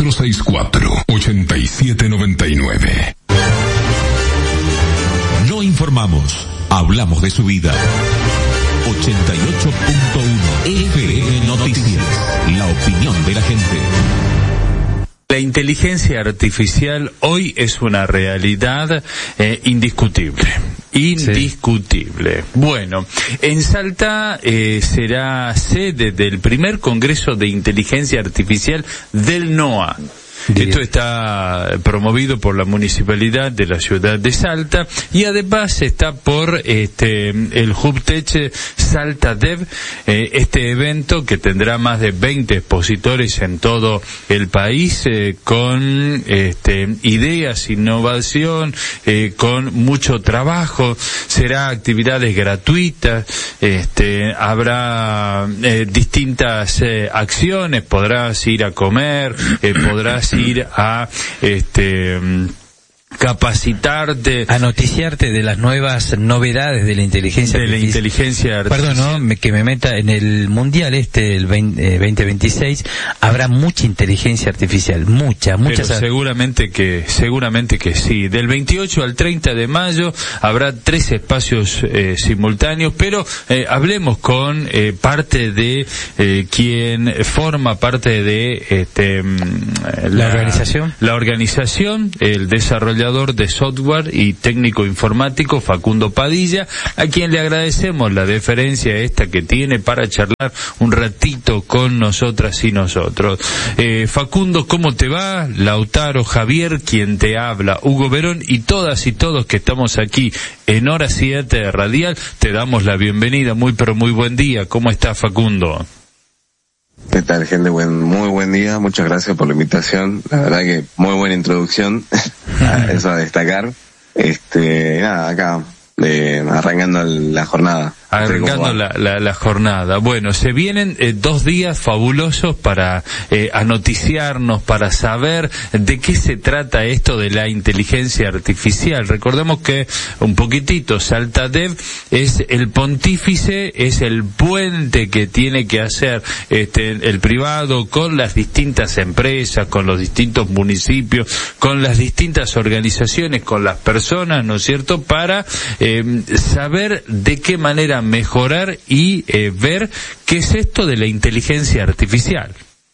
464-8799. No informamos, hablamos de su vida. 88.1 FM Noticias, la opinión de la gente. La inteligencia artificial hoy es una realidad indiscutible. Indiscutible. Sí. Bueno, en Salta será sede del primer Congreso de Inteligencia Artificial del NOA. Bien. Esto está promovido por la Municipalidad de la ciudad de Salta y además está por el HubTech Salta Dev, este evento que tendrá más de 20 expositores en todo el país, con ideas, innovación, con mucho trabajo. Será actividades gratuitas, habrá distintas acciones, podrás ir a comer, podrás ir a capacitarte, a noticiarte de las nuevas novedades de la inteligencia artificial. Perdón, que me meta en el mundial el 2026 habrá mucha inteligencia artificial, muchas. Seguramente que sí. Del 28 al 30 de mayo habrá 3 espacios simultáneos, pero hablemos con parte de quien forma parte de la organización, el desarrollador de software y técnico informático Facundo Padilla, a quien le agradecemos la deferencia esta que tiene para charlar un ratito con nosotras y nosotros. Facundo, ¿cómo te va? Lautaro, Javier, quien te habla, Hugo Verón y todas y todos que estamos aquí en Hora 7 Radial, te damos la bienvenida. Muy buen día. ¿Cómo estás, Facundo? ¿Qué tal, gente? Muy buen día, muchas gracias por la invitación, la verdad que muy buena introducción, eso a destacar, nada, acá, arrancando la jornada. Arrancando la jornada. Bueno, se vienen 2 días fabulosos para anoticiarnos, para saber de qué se trata esto de la inteligencia artificial. Recordemos que un poquitito, Salta Dev es el pontífice, es el puente que tiene que hacer el privado con las distintas empresas, con los distintos municipios, con las distintas organizaciones, con las personas, ¿no es cierto?, para saber de qué manera mejorar y ver qué es esto de la inteligencia artificial.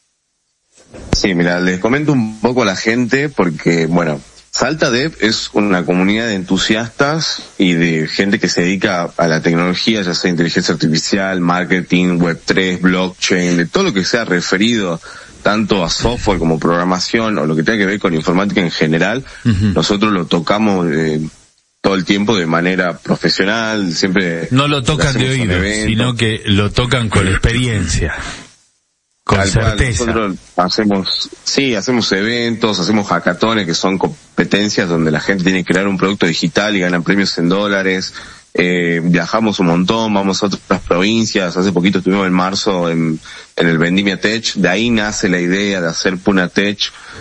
Sí, mira, les comento un poco a la gente porque, bueno, Salta Dev es una comunidad de entusiastas y de gente que se dedica a la tecnología, ya sea inteligencia artificial, marketing, Web3, blockchain, de todo lo que sea referido tanto a software como programación o lo que tenga que ver con informática en general. Uh-huh. Nosotros lo tocamos todo el tiempo de manera profesional, siempre. No lo tocan de oído, sino que lo tocan con experiencia, con tal certeza. Cual, nosotros hacemos eventos, hacemos hackatones, que son competencias donde la gente tiene que crear un producto digital y ganan premios en dólares. Viajamos un montón, vamos a otras provincias. Hace poquito estuvimos en marzo en el Vendimia Tech, de ahí nace la idea de hacer Puna Tech.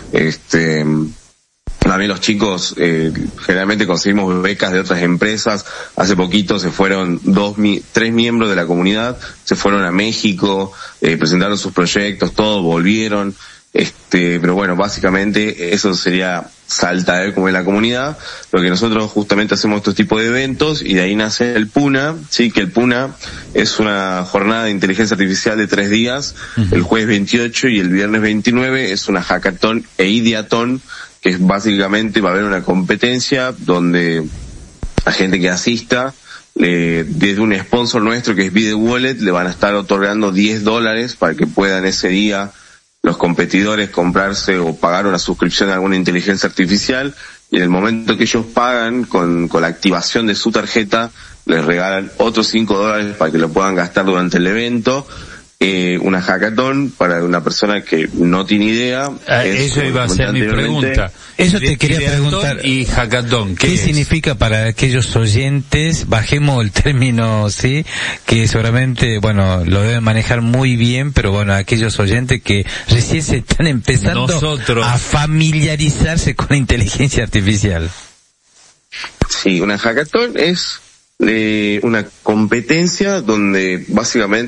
También los chicos, generalmente conseguimos becas de otras empresas. Hace poquito se fueron 3 miembros de la comunidad, se fueron a México, presentaron sus proyectos, todos volvieron. Pero bueno, básicamente eso sería Salta como en la comunidad. Lo que nosotros justamente hacemos estos tipos de eventos y de ahí nace el Puna, sí, que el Puna es una jornada de inteligencia artificial de 3 días. Uh-huh. El jueves 28 y el viernes 29 es una hackathon e ideathon, que es básicamente va a haber una competencia donde la gente que asista, desde un sponsor nuestro que es Vide Wallet, le van a estar otorgando $10 para que puedan ese día los competidores comprarse o pagar una suscripción a alguna inteligencia artificial, y en el momento que ellos pagan con la activación de su tarjeta, les regalan otros $5 para que lo puedan gastar durante el evento. Una hackathon para una persona que no tiene idea. Eso iba a ser mi pregunta. Eso te quería preguntar. Y hackathon, ¿qué significa para aquellos oyentes? Bajemos el término, sí, que seguramente, bueno, lo deben manejar muy bien, pero bueno, aquellos oyentes que recién se están empezando a familiarizarse con la inteligencia artificial. Sí, una hackathon es una competencia donde básicamente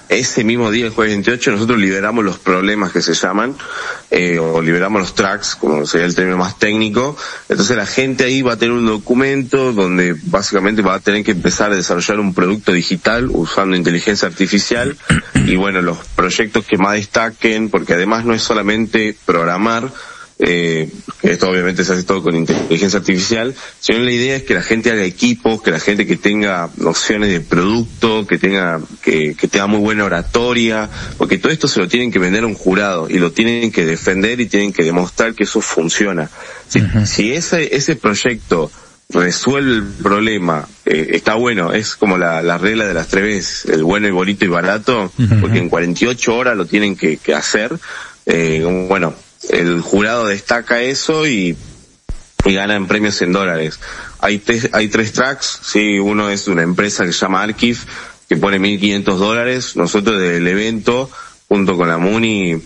ese mismo día, el jueves 28, nosotros liberamos los problemas que se llaman, o liberamos los tracks, como sería el término más técnico. Entonces la gente ahí va a tener un documento donde básicamente va a tener que empezar a desarrollar un producto digital usando inteligencia artificial, y bueno, los proyectos que más destaquen, porque además no es solamente programar, que esto obviamente se hace todo con inteligencia artificial, sino la idea es que la gente haga equipos, que la gente que tenga nociones de producto, que tenga muy buena oratoria, porque todo esto se lo tienen que vender a un jurado y lo tienen que defender y tienen que demostrar que eso funciona. Si ese proyecto resuelve el problema, está bueno, es como la regla de las 3 Bs, el bueno, el bonito y barato, porque en 48 horas lo tienen que hacer. Bueno, el jurado destaca eso y ganan premios en dólares. Hay 3 tracks, sí, uno es de una empresa que se llama Archive, que pone $1,500. Nosotros del evento, junto con la MUNI,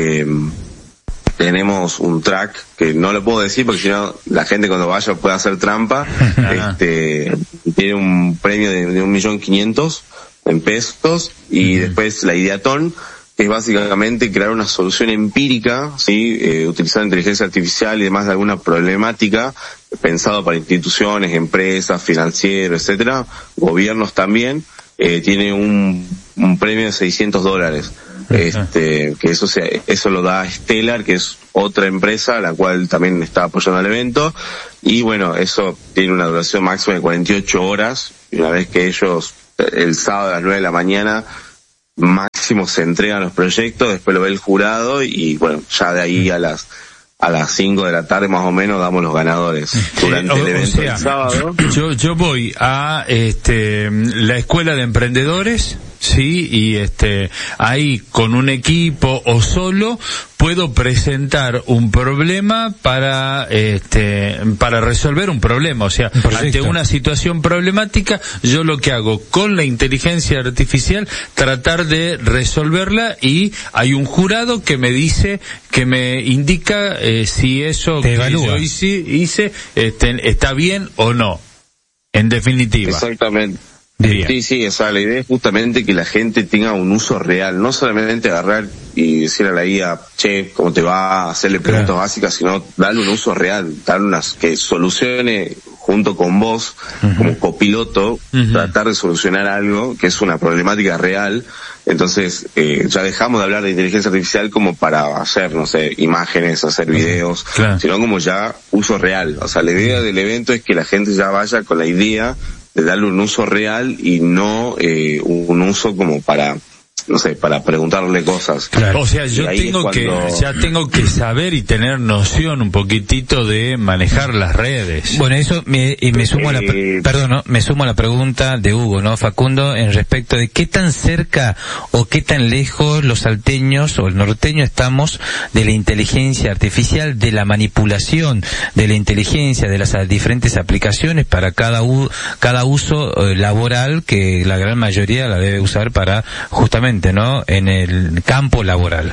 tenemos un track que no lo puedo decir porque si no la gente cuando vaya puede hacer trampa. Tiene un premio de 1.500.000 en pesos, y después la Ideatón, que es básicamente crear una solución empírica, ¿sí? Utilizando inteligencia artificial y demás de alguna problemática, pensado para instituciones, empresas, financieros, etcétera, gobiernos también. Tiene un premio de $600. Que eso lo da Stellar, que es otra empresa la cual también está apoyando el evento, y bueno, eso tiene una duración máxima de 48 horas, y una vez que ellos el sábado a las 9 de la mañana máximo se entregan los proyectos, después lo ve el jurado, y bueno, ya de ahí a las 5 de la tarde más o menos damos los ganadores. Durante el evento del sábado. Yo voy a la escuela de emprendedores, sí, y ahí con un equipo o solo puedo presentar un problema para resolver un problema. O sea, ante una situación problemática, yo lo que hago con la inteligencia artificial, tratar de resolverla, y hay un jurado que me dice, que me indica si eso que yo hice está bien o no, en definitiva. Exactamente. Bien. Sí, o sea, la idea es justamente que la gente tenga un uso real, no solamente agarrar y decirle a la IA, che, ¿cómo te va? Hacerle preguntas básicas, sino darle un uso real, darle unas que solucione junto con vos, como copiloto, tratar de solucionar algo que es una problemática real. Entonces, ya dejamos de hablar de inteligencia artificial como para hacer, no sé, imágenes, hacer videos, sino como ya uso real. O sea, la idea del evento es que la gente ya vaya con la idea de darle un uso real y no un uso como para, no sé, para preguntarle cosas. Claro. O sea, yo tengo que saber y tener noción un poquitito de manejar las redes. Bueno, eso me sumo a la pregunta de Hugo, ¿no, Facundo? En respecto de qué tan cerca o qué tan lejos los salteños o el norteño estamos de la inteligencia artificial, de la manipulación de la inteligencia, de las diferentes aplicaciones para cada uso laboral, que la gran mayoría la debe usar para justamente, ¿no?, en el campo laboral.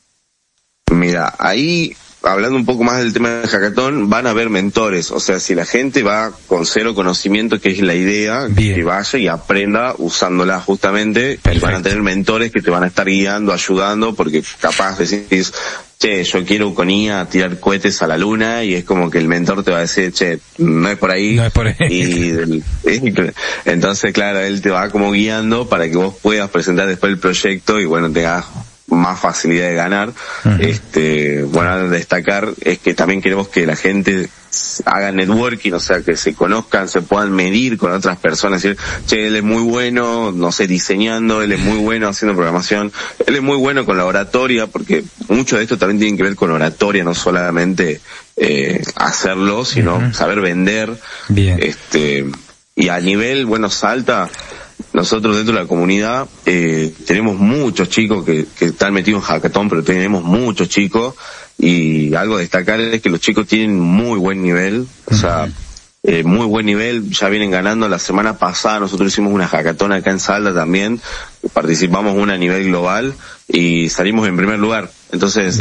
Mira, ahí, hablando un poco más del tema del hackathon, van a haber mentores. O sea, si la gente va con cero conocimiento, que es la idea, que vaya y aprenda usándola justamente, van a tener mentores que te van a estar guiando, ayudando, porque capaz decís, che, yo quiero con IA tirar cohetes a la luna, y es como que el mentor te va a decir, che, no es por ahí. Y entonces, claro, él te va como guiando para que vos puedas presentar después el proyecto y bueno, tengas más facilidad de ganar. Bueno, a destacar es que también queremos que la gente haga networking, o sea, que se conozcan, se puedan medir con otras personas, decir, che, él es muy bueno, no sé, diseñando, él es muy bueno haciendo programación, él es muy bueno con la oratoria, porque mucho de esto también tiene que ver con oratoria, no solamente hacerlo, sino saber vender. Bien. Y a nivel, bueno, Salta, nosotros dentro de la comunidad tenemos muchos chicos que están metidos en hackathon, pero tenemos muchos chicos, y algo a destacar es que los chicos tienen muy buen nivel, o sea, muy buen nivel, ya vienen ganando. La semana pasada nosotros hicimos una hackathon acá en Salta también, participamos una a nivel global y salimos en primer lugar. Entonces,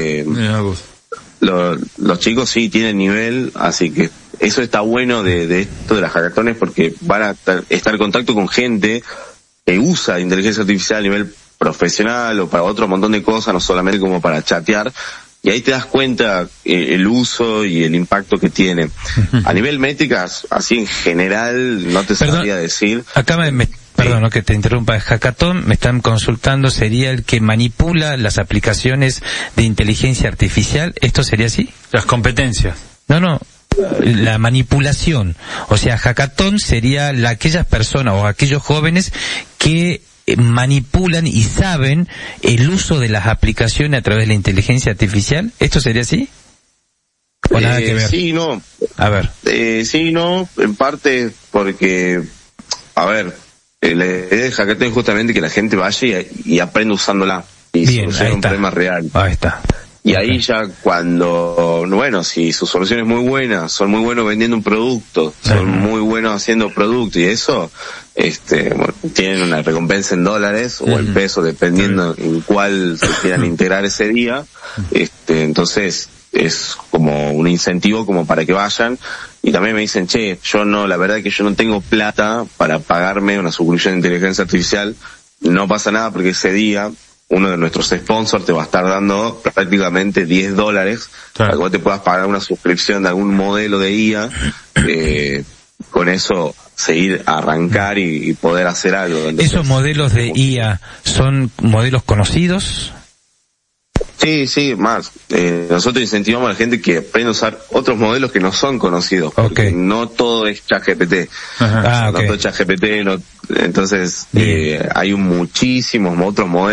los chicos sí tienen nivel, así que eso está bueno de esto de las hackatones, porque van a estar en contacto con gente que usa inteligencia artificial a nivel profesional o para otro montón de cosas, no solamente como para chatear, y ahí te das cuenta el uso y el impacto que tiene. A nivel métricas, así en general, no te sabría decir. Acá perdón, que te interrumpa, Hackathon, me están consultando, ¿sería el que manipula las aplicaciones de inteligencia artificial? ¿Esto sería así? Las competencias. No, la manipulación. O sea, Hackathon sería aquellas personas o aquellos jóvenes que manipulan y saben el uso de las aplicaciones a través de la inteligencia artificial. ¿Esto sería así? ¿O nada que ver? Sí, no. A ver. Sí, no, en parte porque, a ver, la idea de Hackathon es justamente que la gente vaya y aprenda usándola y solucione un problema real. Ahí está. Y ahí ya cuando, bueno, si su solución es muy buena, son muy buenos vendiendo un producto, son muy buenos haciendo producto y eso, bueno, tienen una recompensa en dólares o en pesos dependiendo en cuál se quieran integrar ese día, entonces es como un incentivo como para que vayan. Y también me dicen, la verdad que yo no tengo plata para pagarme una suscripción de inteligencia artificial, no pasa nada porque ese día uno de nuestros sponsors te va a estar dando prácticamente $10 para que vos te puedas pagar una suscripción de algún modelo de IA, con eso seguir, arrancar y poder hacer algo. Entonces, ¿esos modelos de IA son modelos conocidos? Sí, más. Nosotros incentivamos a la gente que aprenda a usar otros modelos que no son conocidos, porque no todo es ChatGPT. No todo es ChatGPT, entonces hay muchísimos otros modelos